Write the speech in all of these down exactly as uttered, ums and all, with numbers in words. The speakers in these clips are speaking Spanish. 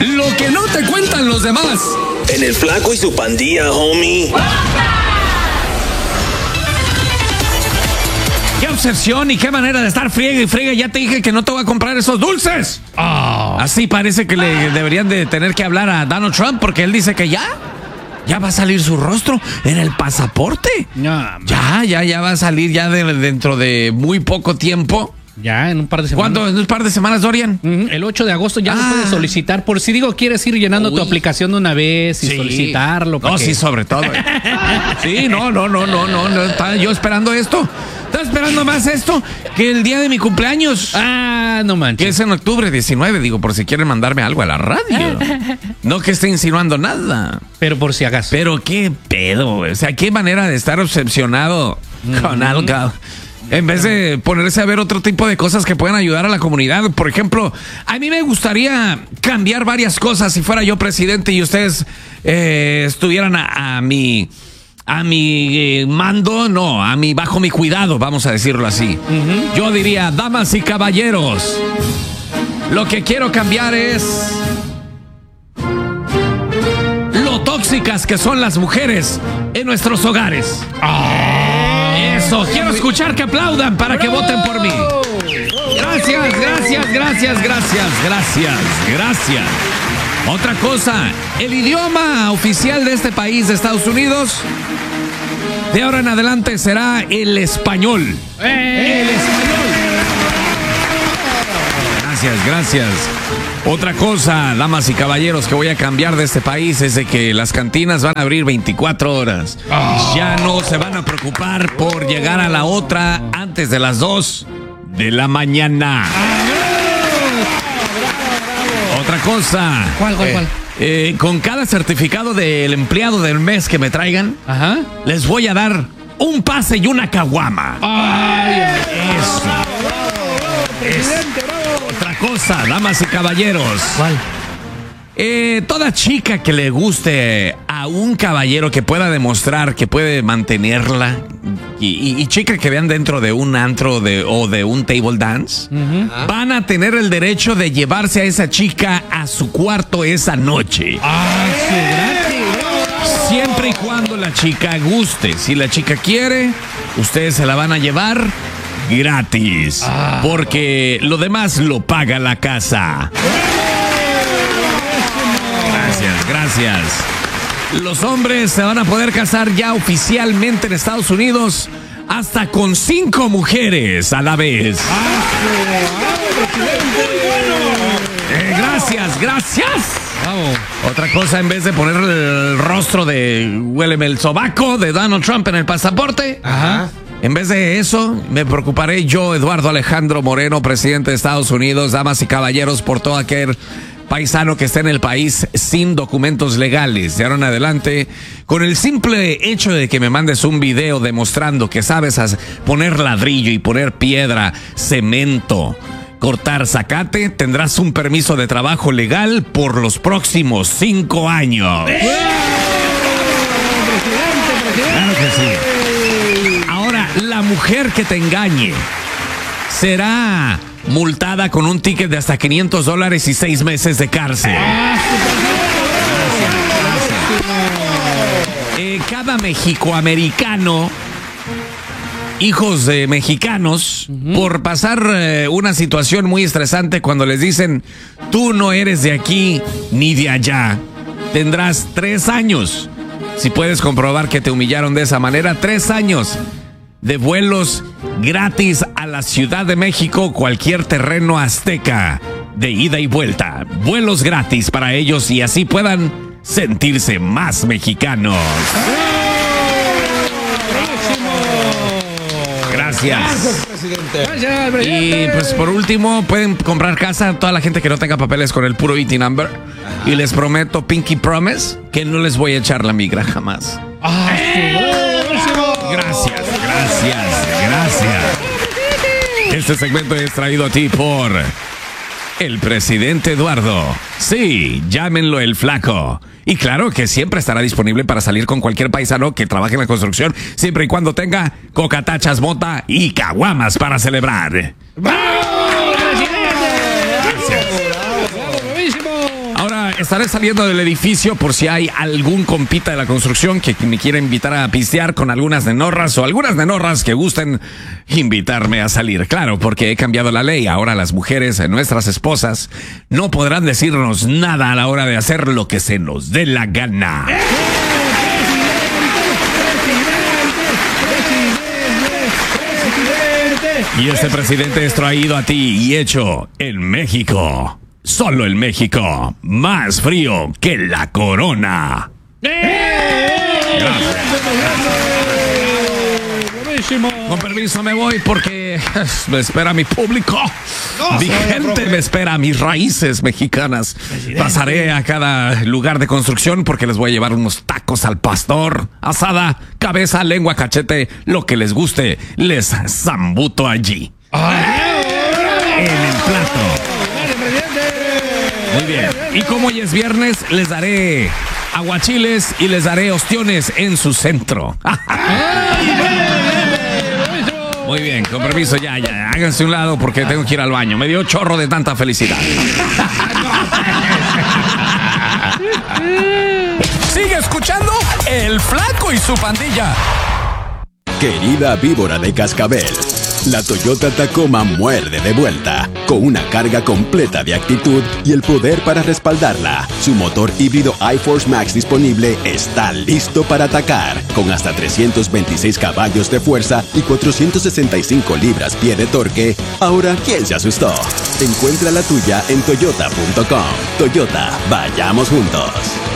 Lo que no te cuentan los demás. En el Flaco y su pandilla, homie. ¡Qué obsesión y qué manera de estar friega y friega! Ya te dije que no te voy a comprar esos dulces. Oh. Así parece que le deberían de tener que hablar a Donald Trump porque él dice que ya, ya va a salir su rostro en el pasaporte. No, ya, ya, ya va a salir ya de, dentro de muy poco tiempo. Ya, en un par de semanas. ¿Cuándo? ¿En un par de semanas, Dorian? Uh-huh. El ocho de agosto ya ah. lo puedes solicitar. Por si digo, quieres ir llenando Uy. tu aplicación de una vez y sí. solicitarlo. No, que... sí, sobre todo. Sí, no, no, no, no, no, no. Estaba yo esperando esto. Estaba esperando más esto que el día de mi cumpleaños. Ah, no manches. Que es en octubre diecinueve, digo, por si quieren mandarme algo a la radio. No que esté insinuando nada. Pero por si acaso. Pero qué pedo, o sea, qué manera de estar obsesionado mm-hmm. con algo. En vez de ponerse a ver otro tipo de cosas que puedan ayudar a la comunidad. Por ejemplo, a mí me gustaría cambiar varias cosas si fuera yo presidente y ustedes eh, estuvieran a, a mi a mi eh, mando, no, a mi bajo mi cuidado, vamos a decirlo así. Uh-huh. Yo diría, damas y caballeros, lo que quiero cambiar es lo tóxicas que son las mujeres en nuestros hogares. Oh. Eso, quiero escuchar que aplaudan para que voten por mí. Gracias, gracias, gracias, gracias, gracias, gracias. Otra cosa, el idioma oficial de este país, de Estados Unidos, de ahora en adelante será el español. El español. Gracias, gracias. Otra cosa, damas y caballeros, que voy a cambiar de este país es de que las cantinas van a abrir veinticuatro horas. Oh. Ya no se van a preocupar por llegar a la otra antes de las dos de la mañana. Oh. Otra cosa. ¿Cuál, cuál, cuál? Eh, eh, con cada certificado del empleado del mes que me traigan, Ajá. les voy a dar un pase y una caguama. Ay, eso. Presidente, bravo. Otra cosa, damas y caballeros. ¿Cuál? Eh, toda chica que le guste a un caballero que pueda demostrar que puede mantenerla y, y, y chica que vean dentro de un antro de, o de un table dance, uh-huh. van a tener el derecho de llevarse a esa chica a su cuarto esa noche. Ah, sí, siempre y cuando la chica guste. Si la chica quiere, ustedes se la van a llevar gratis, ah. porque lo demás lo paga la casa. Gracias, gracias. Los hombres se van a poder casar ya oficialmente en Estados Unidos hasta con cinco mujeres a la vez. Eh, gracias, gracias. Vamos. Otra cosa, en vez de poner el rostro de huéleme el sobaco de Donald Trump en el pasaporte, Ajá. en vez de eso, me preocuparé yo, Eduardo Alejandro Moreno, presidente de Estados Unidos, damas y caballeros, por todo aquel paisano que esté en el país sin documentos legales. De ahora en adelante, con el simple hecho de que me mandes un video demostrando que sabes poner ladrillo y poner piedra, cemento, cortar zacate, tendrás un permiso de trabajo legal por los próximos cinco años. ¡Eh! Claro que sí. Ahora, la mujer que te engañe será multada con un ticket de hasta quinientos dólares y seis meses de cárcel. Gracias, gracias. Eh, cada mexicoamericano, hijos de mexicanos, uh-huh. por pasar eh, una situación muy estresante cuando les dicen, tú no eres de aquí ni de allá, tendrás tres años. Si puedes comprobar que te humillaron de esa manera, tres años de vuelos gratis a la Ciudad de México, cualquier terreno azteca, de ida y vuelta. Vuelos gratis para ellos y así puedan sentirse más mexicanos. Gracias. Gracias, presidente. Gracias, presidente. Y pues por último, pueden comprar casa a toda la gente que no tenga papeles con el puro I T number. Ajá. Y les prometo, Pinky Promise, que no les voy a echar la migra jamás. Ah, gracias, gracias, gracias. Este segmento es traído a ti por el presidente Eduardo. Sí, llámenlo el Flaco. Y claro que siempre estará disponible para salir con cualquier paisano que trabaje en la construcción, siempre y cuando tenga cocatachas, mota y caguamas para celebrar. ¡Bravo, presidente! Gracias. ¡Bravo, bravísimo! Ahora, estaré saliendo del edificio por si hay algún compita de la construcción que me quiera invitar a pistear con algunas nenorras o algunas nenorras que gusten invitarme a salir. Claro, porque he cambiado la ley. Ahora las mujeres, nuestras esposas, no podrán decirnos nada a la hora de hacer lo que se nos dé la gana. Y este presidente es traído a ti y hecho en México. Solo en México. Más frío que la corona. Con permiso me voy porque me espera mi público. Mi gente me espera, mis raíces mexicanas. Pasaré a cada lugar de construcción porque les voy a llevar unos tacos al pastor, asada, cabeza, lengua, cachete, lo que les guste. Les zambuto allí. En el plato. Muy bien. Y como hoy es viernes, les daré aguachiles y les daré ostiones en su centro. Muy bien, con permiso, ya, ya, háganse un lado porque tengo que ir al baño. Me dio chorro de tanta felicidad. Sigue escuchando El Flaco y su Pandilla. Querida víbora de cascabel, la Toyota Tacoma muerde de vuelta, con una carga completa de actitud y el poder para respaldarla. Su motor híbrido iForce Max disponible está listo para atacar, con hasta trescientos veintiséis caballos de fuerza y cuatrocientos sesenta y cinco libras-pie de torque. Ahora, ¿quién se asustó? Encuentra la tuya en toyota punto com. Toyota, vayamos juntos.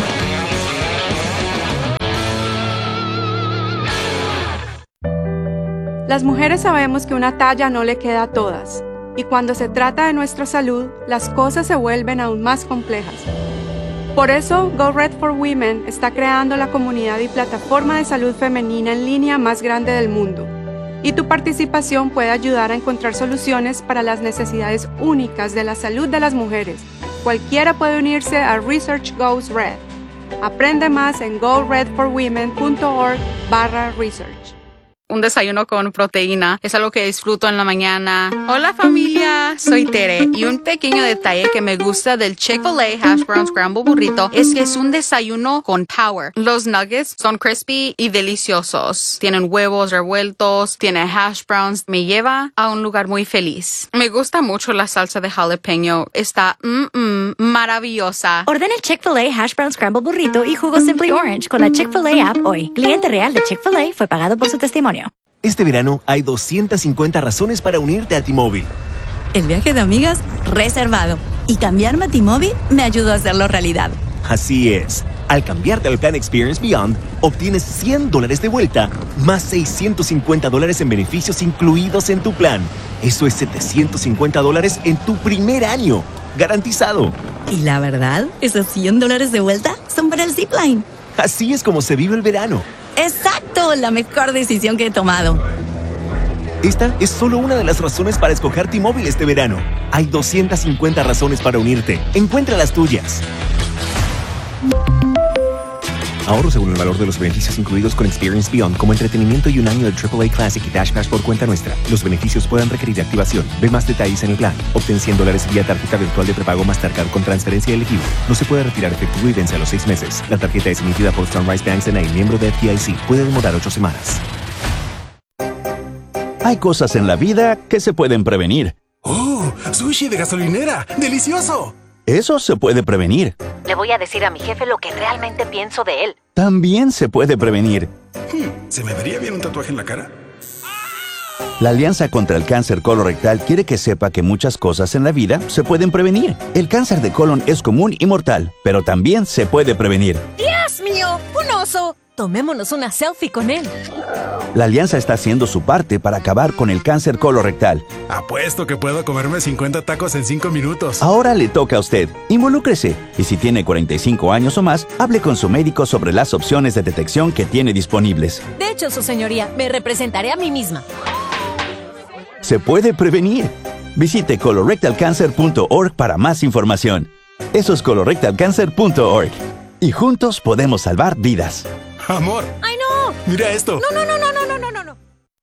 Las mujeres sabemos que una talla no le queda a todas, y cuando se trata de nuestra salud, las cosas se vuelven aún más complejas. Por eso, Go Red for Women está creando la comunidad y plataforma de salud femenina en línea más grande del mundo, y tu participación puede ayudar a encontrar soluciones para las necesidades únicas de la salud de las mujeres. Cualquiera puede unirse a Research Goes Red. Aprende más en go red for women punto org barra research. Un desayuno con proteína es algo que disfruto en la mañana. Hola familia, soy Tere y un pequeño detalle que me gusta del Chick-fil-A Hash Brown Scramble Burrito es que es un desayuno con power. Los nuggets son crispy y deliciosos. Tienen huevos revueltos, tiene hash browns. Me lleva a un lugar muy feliz. Me gusta mucho la salsa de jalapeño. Está mm, mm, maravillosa. Ordena el Chick-fil-A Hash Brown Scramble Burrito y jugo Simply Orange con la Chick-fil-A app hoy. Cliente real de Chick-fil-A fue pagado por su testimonio. Este verano hay doscientas cincuenta razones para unirte a T-Mobile. El viaje de amigas reservado. Y cambiarme a T-Mobile me ayudó a hacerlo realidad. Así es. Al cambiarte al plan Experience Beyond, obtienes cien dólares de vuelta, más seiscientos cincuenta dólares en beneficios incluidos en tu plan. Eso es setecientos cincuenta dólares en tu primer año. Garantizado. Y la verdad, esos cien dólares de vuelta son para el Zipline. Así es como se vive el verano. ¡Exacto! La mejor decisión que he tomado. Esta es solo una de las razones para escoger T-Mobile este verano. Hay doscientas cincuenta razones para unirte. Encuentra las tuyas. Ahorro según el valor de los beneficios incluidos con Experience Beyond, como entretenimiento y un año de triple A Classic y Dash Pass por cuenta nuestra. Los beneficios pueden requerir activación. Ve más detalles en el plan. Obtén cien dólares vía tarjeta virtual de prepago Mastercard con transferencia elegible. No se puede retirar efectivo y vence a los seis meses. La tarjeta es emitida por Sunrise Banks N A, miembro de F D I C. Puede demorar ocho semanas. Hay cosas en la vida que se pueden prevenir. ¡Oh! ¡Sushi de gasolinera! ¡Delicioso! Eso se puede prevenir. Le voy a decir a mi jefe lo que realmente pienso de él. También se puede prevenir. Hmm, ¿se me vería bien un tatuaje en la cara? La Alianza contra el Cáncer Colorectal quiere que sepa que muchas cosas en la vida se pueden prevenir. El cáncer de colon es común y mortal, pero también se puede prevenir. ¡Dios mío! ¡Un oso! Tomémonos una selfie con él. La Alianza está haciendo su parte para acabar con el cáncer colorectal. Apuesto que puedo comerme cincuenta tacos en cinco minutos. Ahora le toca a usted. Involúcrese. Y si tiene cuarenta y cinco años o más, hable con su médico sobre las opciones de detección que tiene disponibles. De hecho, su señoría, me representaré a mí misma. Se puede prevenir. Visite colorectal cancer punto org para más información. Eso es colorectal cancer punto org. Y juntos podemos salvar vidas. Amor. ¡Ay, no! Mira esto. No, no, no, no, no, no, no, no.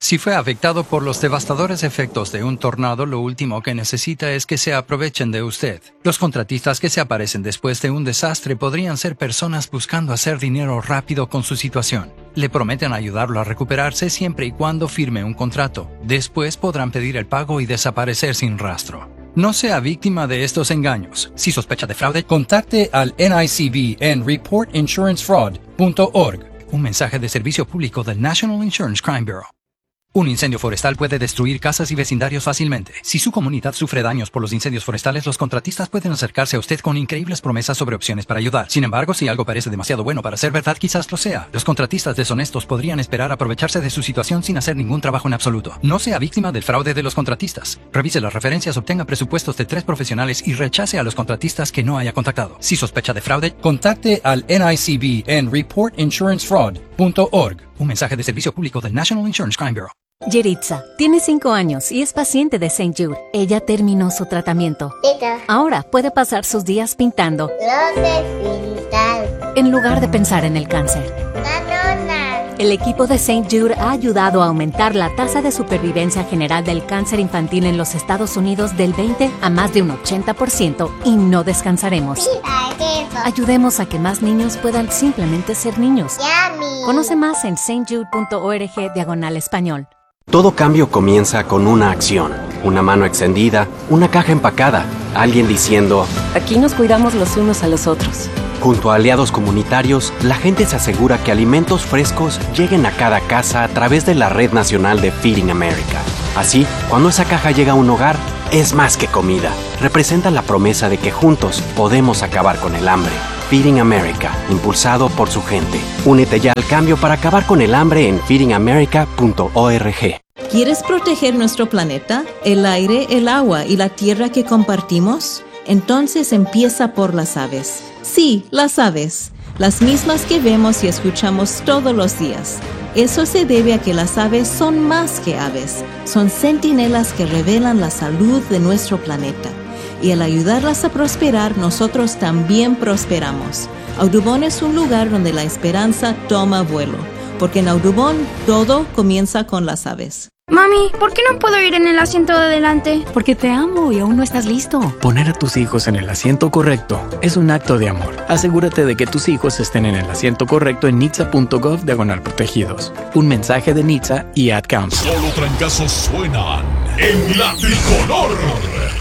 Si fue afectado por los devastadores efectos de un tornado, lo último que necesita es que se aprovechen de usted. Los contratistas que se aparecen después de un desastre podrían ser personas buscando hacer dinero rápido con su situación. Le prometen ayudarlo a recuperarse siempre y cuando firme un contrato. Después podrán pedir el pago y desaparecer sin rastro. No sea víctima de estos engaños. Si sospecha de fraude, contacte al N I C B en report insurance fraud punto org. Un mensaje de servicio público del National Insurance Crime Bureau. Un incendio forestal puede destruir casas y vecindarios fácilmente. Si su comunidad sufre daños por los incendios forestales, los contratistas pueden acercarse a usted con increíbles promesas sobre opciones para ayudar. Sin embargo, si algo parece demasiado bueno para ser verdad, quizás lo sea. Los contratistas deshonestos podrían esperar aprovecharse de su situación sin hacer ningún trabajo en absoluto. No sea víctima del fraude de los contratistas. Revise las referencias, obtenga presupuestos de tres profesionales y rechace a los contratistas que no haya contactado. Si sospecha de fraude, contacte al N I C B en report insurance fraud punto org. Un mensaje de servicio público del National Insurance Crime Bureau. Yeritza tiene cinco años y es paciente de Saint Jude. Ella terminó su tratamiento. Tita. Ahora puede pasar sus días pintando. Luces pintar. En lugar de pensar en el cáncer. Canona. El equipo de Saint Jude ha ayudado a aumentar la tasa de supervivencia general del cáncer infantil en los Estados Unidos del veinte a más de un ochenta por ciento y no descansaremos. Ayudemos a que más niños puedan simplemente ser niños. Yummy. Conoce más en saint jude punto org diagonal español. Todo cambio comienza con una acción, una mano extendida, una caja empacada, alguien diciendo, aquí nos cuidamos los unos a los otros. Junto a aliados comunitarios, la gente se asegura que alimentos frescos lleguen a cada casa a través de la Red Nacional de Feeding America. Así, cuando esa caja llega a un hogar, es más que comida. Representa la promesa de que juntos podemos acabar con el hambre. Feeding America, impulsado por su gente. Únete ya al cambio para acabar con el hambre en feeding america punto org. ¿Quieres proteger nuestro planeta, el aire, el agua y la tierra que compartimos? Entonces empieza por las aves. Sí, las aves. Las mismas que vemos y escuchamos todos los días. Eso se debe a que las aves son más que aves. Son centinelas que revelan la salud de nuestro planeta. Y al ayudarlas a prosperar, nosotros también prosperamos. Audubon es un lugar donde la esperanza toma vuelo, porque en Audubon todo comienza con las aves. Mami, ¿por qué no puedo ir en el asiento de adelante? Porque te amo y aún no estás listo. Poner a tus hijos en el asiento correcto es un acto de amor. Asegúrate de que tus hijos estén en el asiento correcto en nitsa punto gov diagonal protegidos. Un mensaje de Nitsa y Ad Council. Solo trancazos suenan en la tricolor.